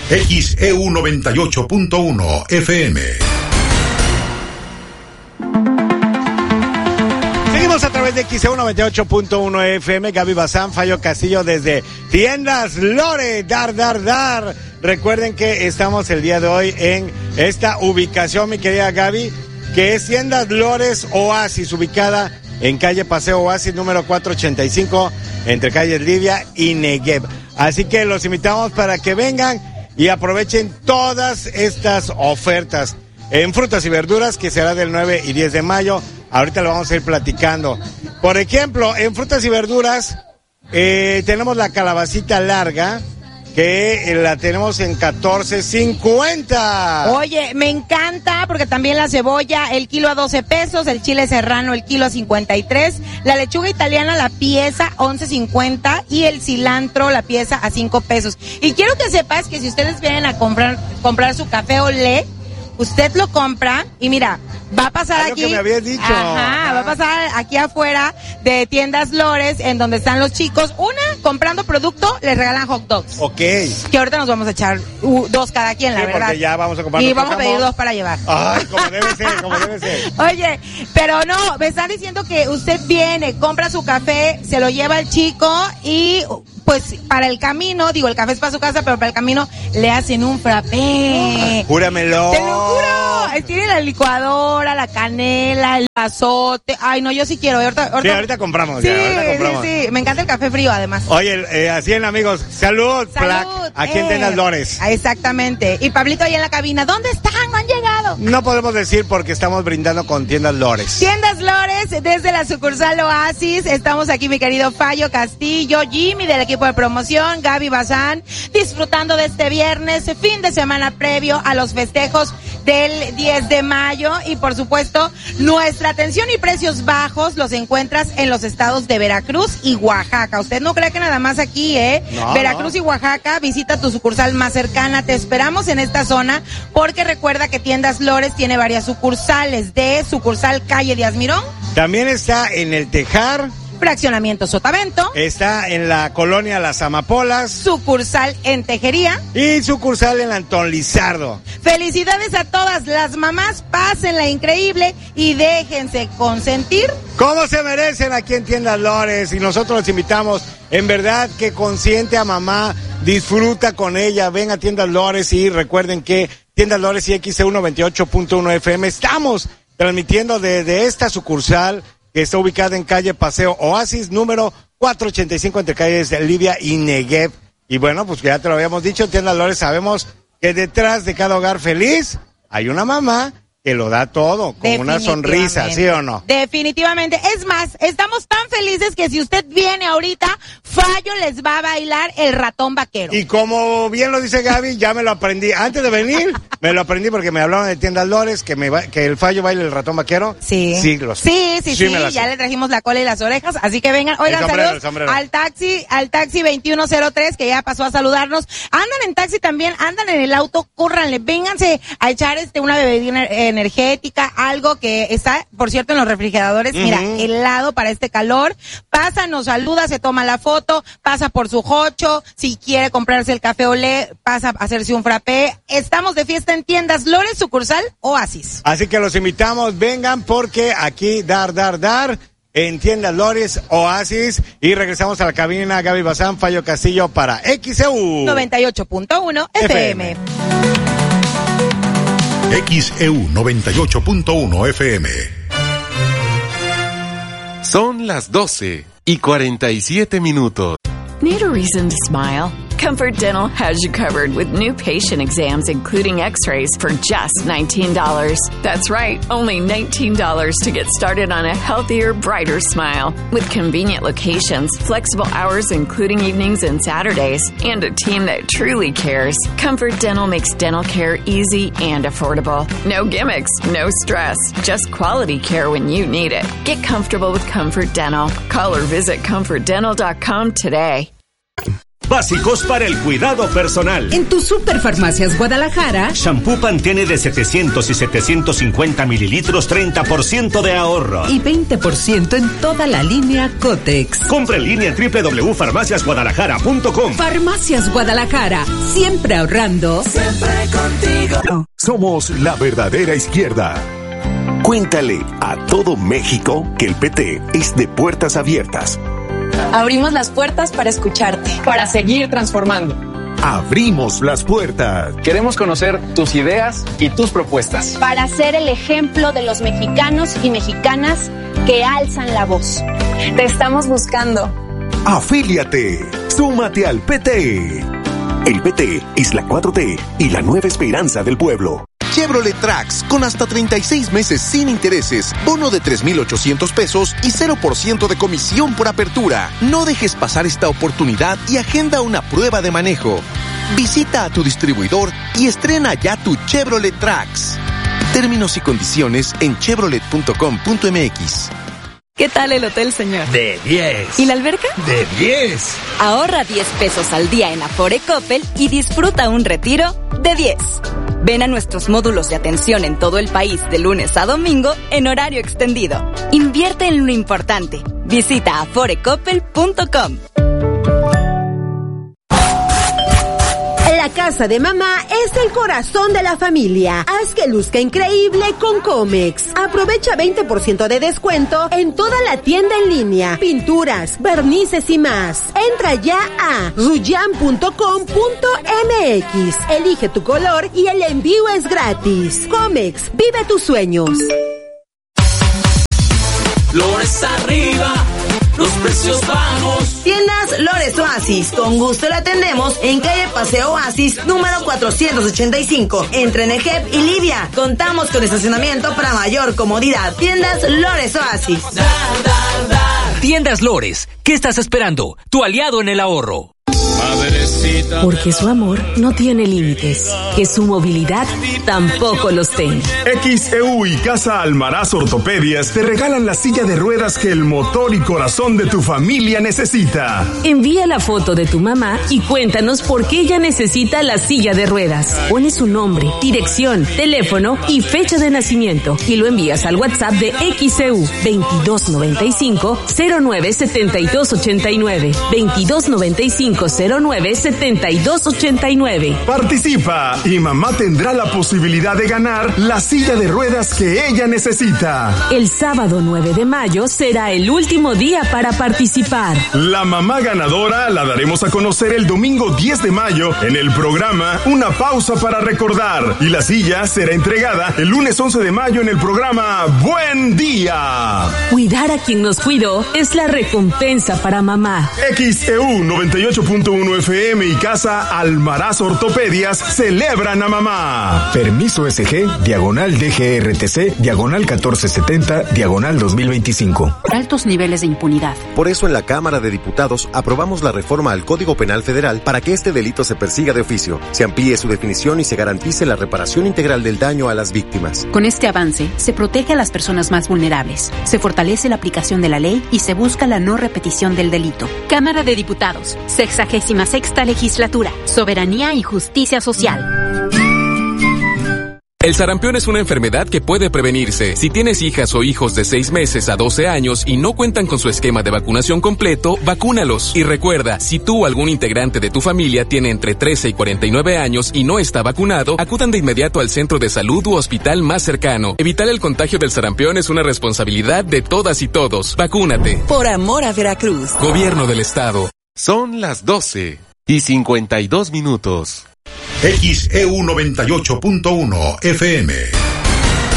XEU 98.1 FM. Seguimos a través de XEU 98.1 FM. Gaby Bazán, Fallo Castillo desde Tiendas Lores. Dar. Recuerden que estamos el día de hoy en esta ubicación, mi querida Gaby, que es Tiendas Lores Oasis, ubicada en calle Paseo Oasis, número 485, entre calles Libia y Negev. Así que los invitamos para que vengan y aprovechen todas estas ofertas en frutas y verduras, que será del 9 y 10 de mayo. Ahorita lo vamos a ir platicando. Por ejemplo, en frutas y verduras tenemos la calabacita larga, que la tenemos en $14.50. Oye, me encanta porque también la cebolla, el kilo a 12 pesos, el chile serrano, el kilo a 53, la lechuga italiana, la pieza, 11.50, y el cilantro, la pieza, a 5 pesos. Y quiero que sepas que si ustedes vienen a comprar su café Olé, usted lo compra y mira, va a pasar aquí. Lo que me habías dicho. Ajá, va a pasar aquí afuera de Tiendas Lores, en donde están los chicos. Comprando producto, les regalan hot dogs. Ok. Que ahorita nos vamos a echar 2 cada quien, la verdad. Porque ya vamos a comprar. Y vamos a pedir 2 para llevar. Ay, como debe ser. Oye, pero no, me están diciendo que usted viene, compra su café, se lo lleva el chico y pues para el camino, digo, el café es para su casa, pero para el camino le hacen un frappé. Júramelo. Te lo juro. Tiene la licuadora, la canela, el pasote. Ay, no, yo sí quiero. Ahorita compramos. Sí, compramos. Sí. Me encanta el café frío, además. Oye, así en amigos, salud. Aquí en Tiendas Lores. Exactamente. Y Pablito ahí en la cabina, ¿dónde están? No han llegado. No podemos decir porque estamos brindando con Tiendas Lores. Tiendas Lores, desde la sucursal Oasis. Estamos aquí, mi querido Fallo Castillo, Jimmy del equipo de promoción, Gaby Bazán, disfrutando de este viernes, fin de semana previo a los festejos del 10 de mayo. Y por supuesto, nuestra atención y precios bajos los encuentras en los estados de Veracruz y Oaxaca. Usted no cree que nada más aquí, No, Veracruz y Oaxaca. Visita tu sucursal más cercana. Te esperamos en esta zona porque recuerda que Tiendas Lores tiene varias sucursales. De sucursal Calle Díaz Mirón. También está en el Tejar. Fraccionamiento Sotavento. Está en la colonia Las Amapolas. Sucursal en Tejería. Y sucursal en Antón Lizardo. Felicidades a todas las mamás, pásenla increíble y déjense consentir como se merecen aquí en Tiendas Lores. Y nosotros los invitamos, en verdad, que consiente a mamá, disfruta con ella, ven a Tiendas Lores. Y recuerden que Tiendas Lores y XEU 98.1 FM estamos transmitiendo desde esta sucursal que está ubicada en calle Paseo Oasis, número 485, entre calles de Libia y Negev. Y bueno, pues ya te lo habíamos dicho, en Tiendas Lores sabemos que detrás de cada hogar feliz hay una mamá que lo da todo, con una sonrisa, ¿sí o no? Definitivamente. Es más, estamos tan felices que si usted viene ahorita, Fallo les va a bailar el ratón vaquero. Y como bien lo dice Gaby, ya me lo aprendí. Antes de venir, me lo aprendí porque me hablaron de Tiendas Lores, que el Fallo baile el ratón vaquero. Sí. Sí, Ya le trajimos la cola y las orejas, así que vengan. Oigan, saludos al taxi 2103, que ya pasó a saludarnos. Andan en taxi también, andan en el auto, córranle, vénganse a echar una bebida energética, algo que está, por cierto, en los refrigeradores. Mira, helado para este calor. Pasa, nos saluda, se toma la foto, pasa por su jocho. Si quiere comprarse el café Olé, pasa a hacerse un frappé. Estamos de fiesta en Tiendas Lores, sucursal Oasis. Así que los invitamos, vengan, porque aquí dar en Tiendas Lores Oasis. Y regresamos a la cabina. Gaby Bazán, Fallo Castillo para XEU 98.1 FM. XEU 98.1 FM. Son las 12:47. Need a reason to smile? Comfort Dental has you covered with new patient exams, including x-rays, for just $19. That's right, only $19 to get started on a healthier, brighter smile. With convenient locations, flexible hours including evenings and Saturdays, and a team that truly cares, Comfort Dental makes dental care easy and affordable. No gimmicks, no stress, just quality care when you need it. Get comfortable with Comfort Dental. Call or visit comfortdental.com today. básicos para el cuidado personal. En tu Superfarmacias Guadalajara, shampoo Pantene de 700 y 750 mililitros, 30% de ahorro. Y 20% en toda la línea Cotex. Compra en línea www.farmaciasguadalajara.com. Farmacias Guadalajara, siempre ahorrando. Siempre contigo. Somos la verdadera izquierda. Cuéntale a todo México que el PT es de puertas abiertas. Abrimos las puertas para escucharte, para seguir transformando. Abrimos las puertas. Queremos conocer tus ideas y tus propuestas. Para ser el ejemplo de los mexicanos y mexicanas que alzan la voz. Te estamos buscando. Afíliate. Súmate al PT. El PT es la 4T y la nueva esperanza del pueblo. Chevrolet Trax con hasta 36 meses sin intereses, bono de 3,800 pesos y 0% de comisión por apertura. No dejes pasar esta oportunidad y agenda una prueba de manejo. Visita a tu distribuidor y estrena ya tu Chevrolet Trax. Términos y condiciones en chevrolet.com.mx. ¿Qué tal el hotel, señor? De 10. ¿Y la alberca? De 10. Ahorra 10 pesos al día en Afore Coppel y disfruta un retiro de 10. Ven a nuestros módulos de atención en todo el país de lunes a domingo en horario extendido. Invierte en lo importante. Visita aforecoppel.com. La casa de mamá es el corazón de la familia. Haz que luzca increíble con Comex. Aprovecha 20% de descuento en toda la tienda en línea, pinturas, barnices y más. Entra ya a ruyan.com.mx. Elige tu color y el envío es gratis. Comex, vive tus sueños. Lores arriba, los precios bajos. Tiendas Lores Oasis, con gusto la atendemos en calle Paseo Oasis, número 485, entre Nejep y Libia. Contamos con estacionamiento para mayor comodidad. Tiendas Lores Oasis. Tiendas Lores, ¿qué estás esperando? Tu aliado en el ahorro. Porque su amor no tiene límites, que su movilidad tampoco los tenga. XEU y Casa Almaraz Ortopedias te regalan la silla de ruedas que el motor y corazón de tu familia necesita. Envía la foto de tu mamá y cuéntanos por qué ella necesita la silla de ruedas. Pones su nombre, dirección, teléfono y fecha de nacimiento y lo envías al WhatsApp de XEU 2295 09 7289 2295 09 7289. Participa y mamá tendrá la posibilidad de ganar la silla de ruedas que ella necesita. El sábado 9 de mayo será el último día para participar. La mamá ganadora la daremos a conocer el domingo 10 de mayo en el programa Una Pausa para Recordar, y la silla será entregada el lunes 11 de mayo en el programa Buen Día. Cuidar a quien nos cuidó es la recompensa para mamá. XEU 98.1 FM y Casa Almaraz Ortopedias celebran a mamá. Permiso SG, diagonal DGRTC, diagonal 1470, diagonal 2025. Altos niveles de impunidad. Por eso en la Cámara de Diputados aprobamos la reforma al Código Penal Federal para que este delito se persiga de oficio, se amplíe su definición y se garantice la reparación integral del daño a las víctimas. Con este avance, se protege a las personas más vulnerables, se fortalece la aplicación de la ley y se busca la no repetición del delito. Cámara de Diputados, 66ª Legislatura, Soberanía y Justicia Social. El sarampión es una enfermedad que puede prevenirse. Si tienes hijas o hijos de 6 meses a 12 años y no cuentan con su esquema de vacunación completo, vacúnalos. Y recuerda, si tú o algún integrante de tu familia tiene entre 13 y 49 años y no está vacunado, acudan de inmediato al centro de salud u hospital más cercano. Evitar el contagio del sarampión es una responsabilidad de todas y todos. Vacúnate. Por amor a Veracruz. Gobierno del Estado. Son las 12:52. XEU 98.1 FM.